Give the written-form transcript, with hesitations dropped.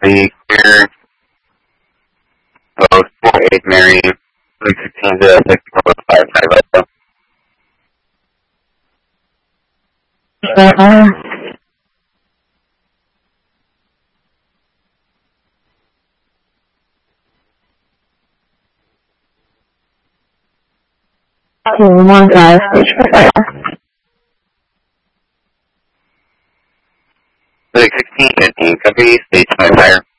copy, clear, post 48 Mary, 1606, 455. One drive, stage for fire. 1615, copy, stage 5 fire.